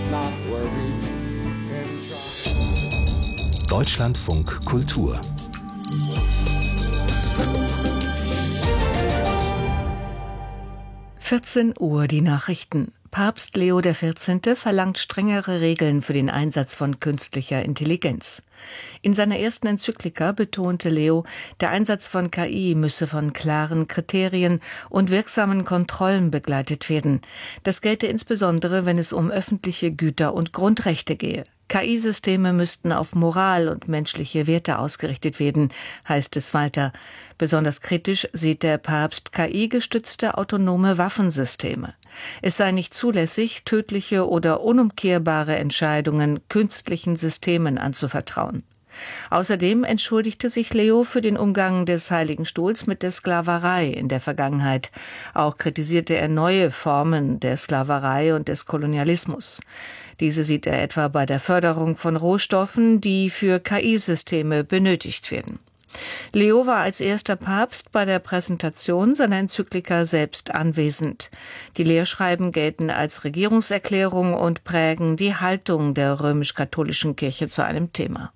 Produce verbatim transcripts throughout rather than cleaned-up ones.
not worry and try. Deutschlandfunk Kultur. vierzehn Uhr die Nachrichten. Papst Leo der vierzehnte verlangt strengere Regeln für den Einsatz von künstlicher Intelligenz. In seiner ersten Enzyklika betonte Leo, der Einsatz von K I müsse von klaren Kriterien und wirksamen Kontrollen begleitet werden. Das gelte insbesondere, wenn es um öffentliche Güter und Grundrechte gehe. K I-Systeme müssten auf Moral und menschliche Werte ausgerichtet werden, heißt es weiter. Besonders kritisch sieht der Papst K I-gestützte autonome Waffensysteme. Es sei nicht zulässig, tödliche oder unumkehrbare Entscheidungen künstlichen Systemen anzuvertrauen. Außerdem entschuldigte sich Leo für den Umgang des Heiligen Stuhls mit der Sklaverei in der Vergangenheit. Auch kritisierte er neue Formen der Sklaverei und des Kolonialismus. Diese sieht er etwa bei der Förderung von Rohstoffen, die für K I-Systeme benötigt werden. Leo war als erster Papst bei der Präsentation seiner Enzyklika selbst anwesend. Die Lehrschreiben gelten als Regierungserklärung und prägen die Haltung der römisch-katholischen Kirche zu einem Thema.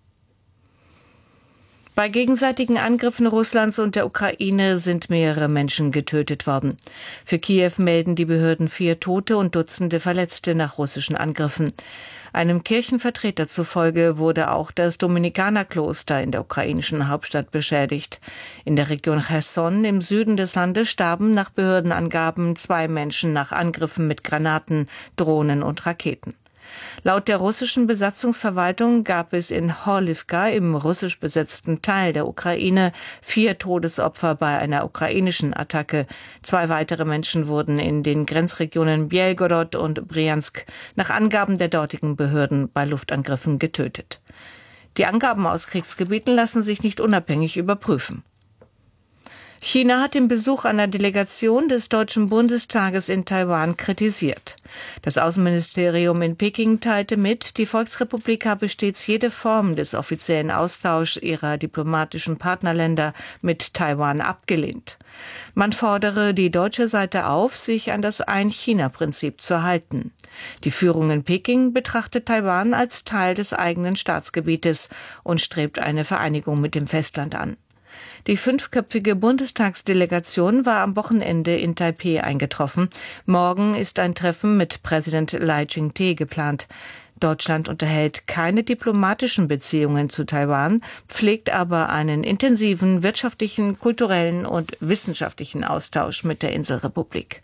Bei gegenseitigen Angriffen Russlands und der Ukraine sind mehrere Menschen getötet worden. Für Kiew melden die Behörden vier Tote und Dutzende Verletzte nach russischen Angriffen. Einem Kirchenvertreter zufolge wurde auch das Dominikanerkloster in der ukrainischen Hauptstadt beschädigt. In der Region Cherson im Süden des Landes starben nach Behördenangaben zwei Menschen nach Angriffen mit Granaten, Drohnen und Raketen. Laut der russischen Besatzungsverwaltung gab es in Horlivka, im russisch besetzten Teil der Ukraine, vier Todesopfer bei einer ukrainischen Attacke. Zwei weitere Menschen wurden in den Grenzregionen Bjelgorod und Bryansk nach Angaben der dortigen Behörden bei Luftangriffen getötet. Die Angaben aus Kriegsgebieten lassen sich nicht unabhängig überprüfen. China hat den Besuch einer Delegation des Deutschen Bundestages in Taiwan kritisiert. Das Außenministerium in Peking teilte mit, die Volksrepublik habe stets jede Form des offiziellen Austauschs ihrer diplomatischen Partnerländer mit Taiwan abgelehnt. Man fordere die deutsche Seite auf, sich an das Ein-China-Prinzip zu halten. Die Führung in Peking betrachtet Taiwan als Teil des eigenen Staatsgebietes und strebt eine Vereinigung mit dem Festland an. Die fünfköpfige Bundestagsdelegation war am Wochenende in Taipeh eingetroffen. Morgen ist ein Treffen mit Präsident Lai Ching-te geplant. Deutschland unterhält keine diplomatischen Beziehungen zu Taiwan, pflegt aber einen intensiven wirtschaftlichen, kulturellen und wissenschaftlichen Austausch mit der Inselrepublik.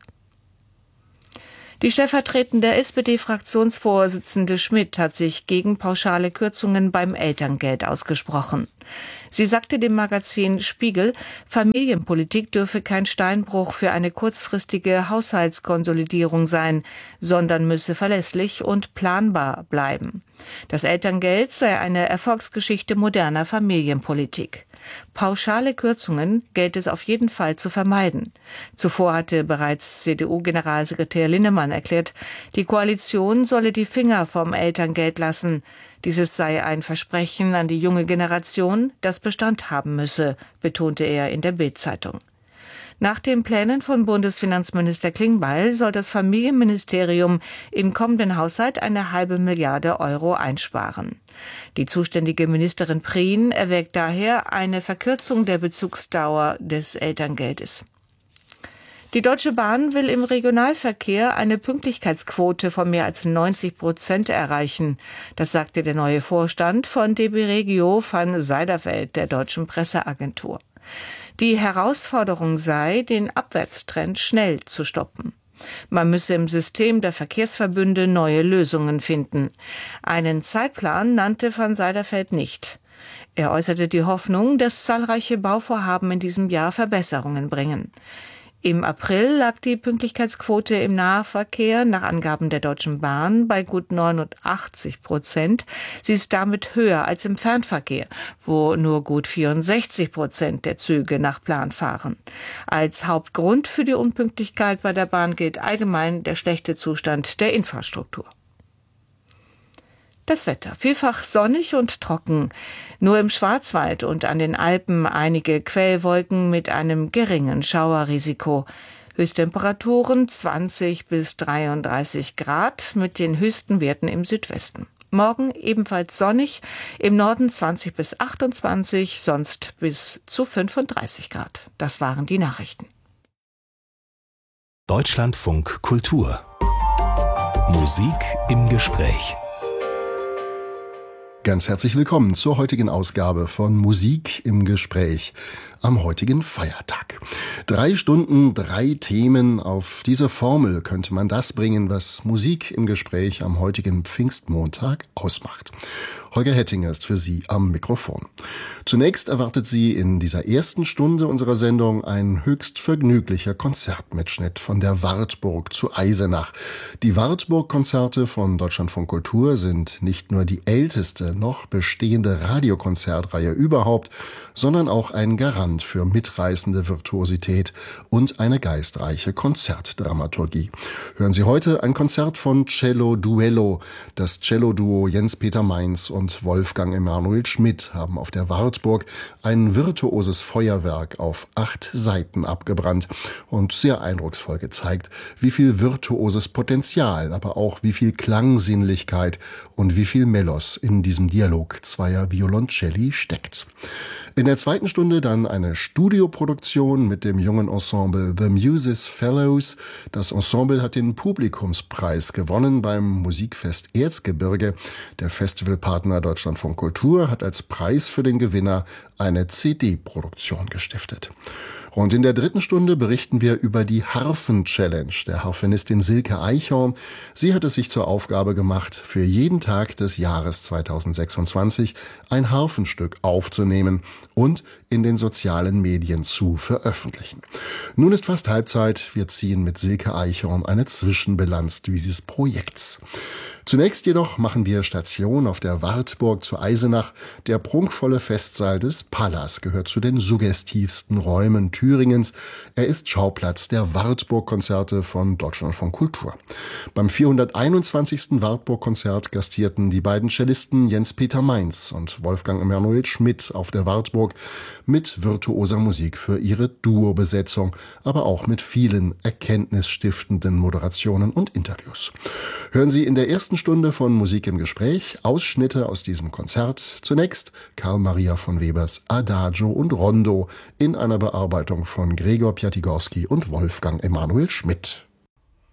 Die stellvertretende S P D-Fraktionsvorsitzende Schmidt hat sich gegen pauschale Kürzungen beim Elterngeld ausgesprochen. Sie sagte dem Magazin Spiegel, Familienpolitik dürfe kein Steinbruch für eine kurzfristige Haushaltskonsolidierung sein, sondern müsse verlässlich und planbar bleiben. Das Elterngeld sei eine Erfolgsgeschichte moderner Familienpolitik. Pauschale Kürzungen gilt es auf jeden Fall zu vermeiden. Zuvor hatte bereits C D U-Generalsekretär Linnemann erklärt, die Koalition solle die Finger vom Elterngeld lassen. Dieses sei ein Versprechen an die junge Generation, das Bestand haben müsse, betonte er in der Bild-Zeitung. Nach den Plänen von Bundesfinanzminister Klingbeil soll das Familienministerium im kommenden Haushalt eine halbe Milliarde Euro einsparen. Die zuständige Ministerin Prien erwägt daher eine Verkürzung der Bezugsdauer des Elterngeldes. Die Deutsche Bahn will im Regionalverkehr eine Pünktlichkeitsquote von mehr als neunzig Prozent erreichen. Das sagte der neue Vorstand von D B Regio van Zijderveld der deutschen Presseagentur. Die Herausforderung sei, den Abwärtstrend schnell zu stoppen. Man müsse im System der Verkehrsverbünde neue Lösungen finden. Einen Zeitplan nannte van Zijderveld nicht. Er äußerte die Hoffnung, dass zahlreiche Bauvorhaben in diesem Jahr Verbesserungen bringen. Im April lag die Pünktlichkeitsquote im Nahverkehr nach Angaben der Deutschen Bahn bei gut neunundachtzig Prozent. Sie ist damit höher als im Fernverkehr, wo nur gut vierundsechzig Prozent der Züge nach Plan fahren. Als Hauptgrund für die Unpünktlichkeit bei der Bahn gilt allgemein der schlechte Zustand der Infrastruktur. Das Wetter. Vielfach sonnig und trocken. Nur im Schwarzwald und an den Alpen einige Quellwolken mit einem geringen Schauerrisiko. Höchsttemperaturen zwanzig bis dreiunddreißig Grad mit den höchsten Werten im Südwesten. Morgen ebenfalls sonnig, im Norden zwanzig bis achtundzwanzig, sonst bis zu fünfunddreißig Grad. Das waren die Nachrichten. Deutschlandfunk Kultur. Musik im Gespräch. Ganz herzlich willkommen zur heutigen Ausgabe von Musik im Gespräch am heutigen Feiertag. Drei Stunden, drei Themen. Auf diese Formel könnte man das bringen, was Musik im Gespräch am heutigen Pfingstmontag ausmacht. Holger Hettinger ist für Sie am Mikrofon. Zunächst erwartet Sie in dieser ersten Stunde unserer Sendung ein höchst vergnüglicher Konzertmitschnitt von der Wartburg zu Eisenach. Die Wartburg-Konzerte von Deutschlandfunk Kultur sind nicht nur die älteste noch bestehende Radiokonzertreihe überhaupt, sondern auch ein Garant für mitreißende Virtuosität und eine geistreiche Konzertdramaturgie. Hören Sie heute ein Konzert von Cello Duello. Das Cello-Duo Jens-Peter Mainz und Wolfgang Emanuel Schmidt haben auf der Wartburg ein virtuoses Feuerwerk auf acht Seiten abgebrannt und sehr eindrucksvoll gezeigt, wie viel virtuoses Potenzial, aber auch wie viel Klangsinnlichkeit und wie viel Melos in diesem Dialog zweier Violoncelli steckt. In der zweiten Stunde dann eine Studioproduktion mit dem jungen Ensemble The Muses Fellows. Das Ensemble hat den Publikumspreis gewonnen beim Musikfest Erzgebirge. Der Festivalpartner Deutschlandfunk Kultur hat als Preis für den Gewinner eine C D-Produktion gestiftet. Und in der dritten Stunde berichten wir über die Harfen-Challenge der Harfenistin Silke Eichhorn. Sie hat es sich zur Aufgabe gemacht, für jeden Tag des Jahres zweitausendsechsundzwanzig ein Harfenstück aufzunehmen und in den sozialen Medien zu veröffentlichen. Nun ist fast Halbzeit. Wir ziehen mit Silke Eichhorn eine Zwischenbilanz dieses Projekts. Zunächst jedoch machen wir Station auf der Wartburg zu Eisenach. Der prunkvolle Festsaal des Palas gehört zu den suggestivsten Räumen Thüringens. Er ist Schauplatz der Wartburg-Konzerte von Deutschlandfunk Kultur. Beim vierhunderteinundzwanzigsten Wartburg-Konzert gastierten die beiden Cellisten Jens-Peter Mainz und Wolfgang Emanuel Schmidt auf der Wartburg mit virtuoser Musik für ihre Duo-Besetzung, aber auch mit vielen erkenntnisstiftenden Moderationen und Interviews. Hören Sie in der ersten Stunde von Musik im Gespräch Ausschnitte aus diesem Konzert. Zunächst Karl Maria von Webers Adagio und Rondo in einer Bearbeitung von Gregor Piatigorsky und Wolfgang Emanuel Schmidt.